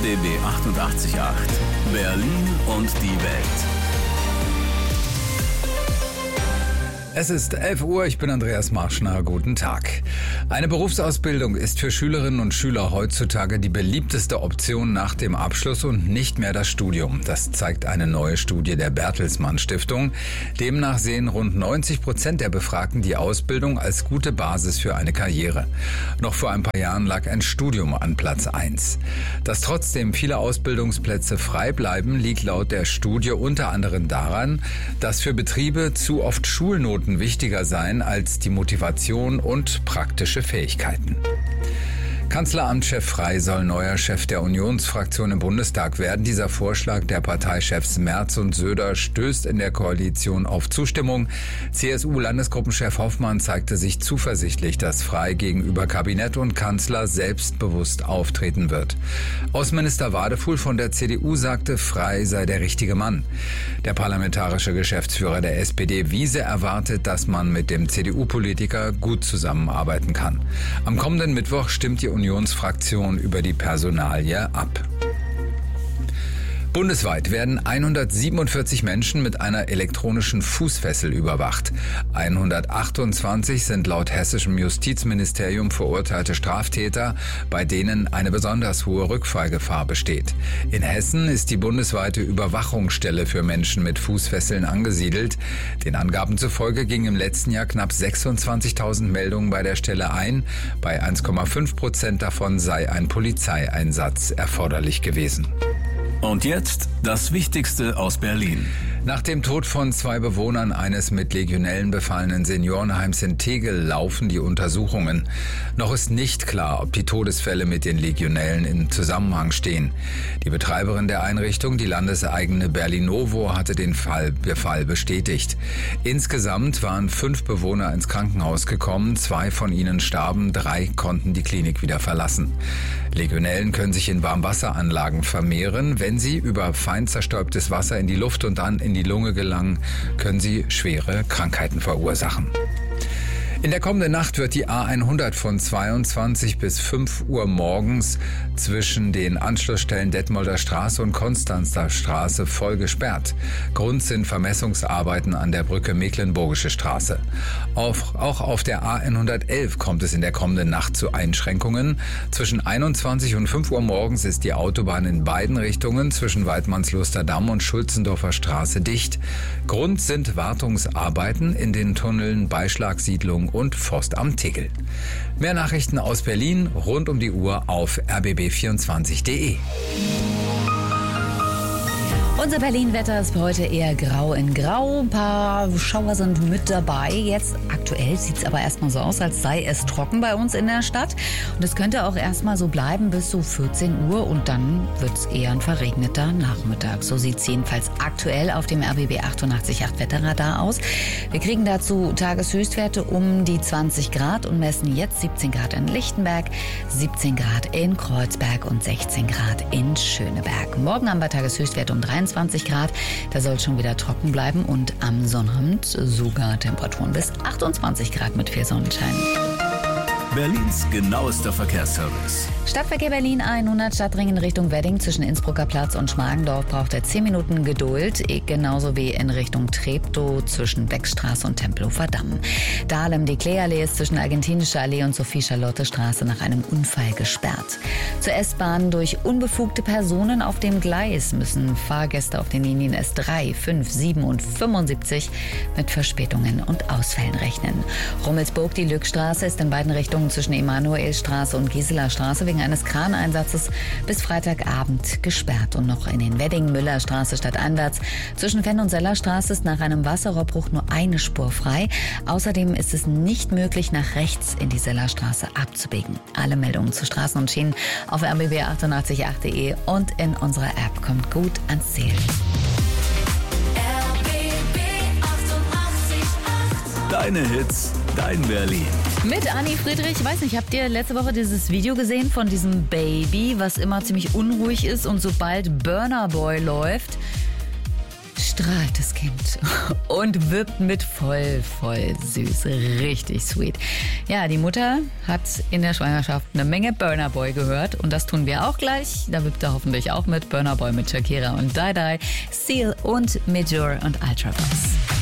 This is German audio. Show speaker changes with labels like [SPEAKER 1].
[SPEAKER 1] RBB 88.8 Berlin und die Welt.
[SPEAKER 2] Es ist 11 Uhr, ich bin Andreas Marschner, guten Tag. Eine Berufsausbildung ist für Schülerinnen und Schüler heutzutage die beliebteste Option nach dem Abschluss und nicht mehr das Studium. Das zeigt eine neue Studie der Bertelsmann Stiftung. Demnach sehen rund 90% der Befragten die Ausbildung als gute Basis für eine Karriere. Noch vor ein paar Jahren lag ein Studium an Platz 1. Dass trotzdem viele Ausbildungsplätze frei bleiben, liegt laut der Studie unter anderem daran, dass für Betriebe zu oft Schulnoten wichtiger seien als die Motivation und praktische Fähigkeiten. Kanzleramtschef Frey soll neuer Chef der Unionsfraktion im Bundestag werden. Dieser Vorschlag der Parteichefs Merz und Söder stößt in der Koalition auf Zustimmung. CSU-Landesgruppenchef Hoffmann zeigte sich zuversichtlich, dass Frey gegenüber Kabinett und Kanzler selbstbewusst auftreten wird. Außenminister Wadefuhl von der CDU sagte, Frey sei der richtige Mann. Der parlamentarische Geschäftsführer der SPD Wiese erwartet, dass man mit dem CDU-Politiker gut zusammenarbeiten kann. Am kommenden Mittwoch stimmt die Unionsfraktion über die Personalie ab. Bundesweit werden 147 Menschen mit einer elektronischen Fußfessel überwacht. 128 sind laut hessischem Justizministerium verurteilte Straftäter, bei denen eine besonders hohe Rückfallgefahr besteht. In Hessen ist die bundesweite Überwachungsstelle für Menschen mit Fußfesseln angesiedelt. Den Angaben zufolge gingen im letzten Jahr knapp 26.000 Meldungen bei der Stelle ein. Bei 1,5% davon sei ein Polizeieinsatz erforderlich gewesen.
[SPEAKER 1] Und jetzt das Wichtigste aus Berlin.
[SPEAKER 2] Nach dem Tod von 2 Bewohnern eines mit Legionellen befallenen Seniorenheims in Tegel laufen die Untersuchungen. Noch ist nicht klar, ob die Todesfälle mit den Legionellen im Zusammenhang stehen. Die Betreiberin der Einrichtung, die landeseigene Berlinovo, hatte den Fall bestätigt. Insgesamt waren 5 Bewohner ins Krankenhaus gekommen, 2 von ihnen starben, 3 konnten die Klinik wieder verlassen. Legionellen können sich in Warmwasseranlagen vermehren. Wenn sie über fein zerstäubtes Wasser in die Luft und dann in die Lunge gelangen, können sie schwere Krankheiten verursachen. In der kommenden Nacht wird die A100 von 22 bis 5 Uhr morgens zwischen den Anschlussstellen Detmolder Straße und Konstanzer Straße voll gesperrt. Grund sind Vermessungsarbeiten an der Brücke Mecklenburgische Straße. Auch auf der A111 kommt es in der kommenden Nacht zu Einschränkungen. Zwischen 21 und 5 Uhr morgens ist die Autobahn in beiden Richtungen zwischen Weidmannsluster Damm und Schulzendorfer Straße dicht. Grund sind Wartungsarbeiten in den Tunneln Beischlagsiedlung und Forstamt Tegel. Mehr Nachrichten aus Berlin rund um die Uhr auf rbb24.de.
[SPEAKER 3] Unser Berlin-Wetter ist heute eher grau in grau. Ein paar Schauer sind mit dabei. Jetzt aktuell sieht es aber erstmal so aus, als sei es trocken bei uns in der Stadt. Und es könnte auch erstmal so bleiben bis so 14 Uhr und dann wird es eher ein verregneter Nachmittag. So sieht es jedenfalls aktuell auf dem RBB 88.8 Wetterradar aus. Wir kriegen dazu Tageshöchstwerte um die 20 Grad und messen jetzt 17 Grad in Lichtenberg, 17 Grad in Kreuzberg und 16 Grad in Schöneberg. Morgen haben wir Tageshöchstwerte um 23 Grad. Da soll es schon wieder trocken bleiben und am Sonnabend sogar Temperaturen bis 28 Grad mit viel Sonnenschein.
[SPEAKER 1] Berlins genauester Verkehrsservice.
[SPEAKER 3] Stadtverkehr Berlin 100 Stadtring in Richtung Wedding zwischen Innsbrucker Platz und Schmargendorf braucht er 10 Minuten Geduld, genauso wie in Richtung Treptow zwischen Beckstraße und Tempelhofer Damm. Dahlem die Kleeallee ist zwischen Argentinischer Allee und Sophie-Charlotte-Straße nach einem Unfall gesperrt. Zur S-Bahn durch unbefugte Personen auf dem Gleis müssen Fahrgäste auf den Linien S3, 5, 7 und 75 mit Verspätungen und Ausfällen rechnen. Rummelsburg, die Lückstraße ist in beiden Richtungen zwischen Emanuelstraße und Gisela Straße wegen eines Kraneinsatzes bis Freitagabend gesperrt. Und noch in den Wedding-Müller-Straße stadteinwärts zwischen Fenn- und Sellerstraße ist nach einem Wasserrohrbruch nur eine Spur frei. Außerdem ist es nicht möglich, nach rechts in die Sellerstraße abzubiegen. Alle Meldungen zu Straßen und Schienen auf rbb888.de und in unserer App. Kommt gut ans Ziel.
[SPEAKER 1] Deine Hits, dein Berlin.
[SPEAKER 3] Mit Anni Friedrich. Ich weiß nicht, habt ihr letzte Woche dieses Video gesehen von diesem Baby, was immer ziemlich unruhig ist und sobald Burna Boy läuft, strahlt das Kind und wirbt mit voll süß. Richtig sweet. Ja, die Mutter hat in der Schwangerschaft eine Menge Burna Boy gehört und das tun wir auch gleich. Da wirbt er hoffentlich auch mit Burna Boy, mit Shakira und Die Die, Seal und Major und Ultra Bass.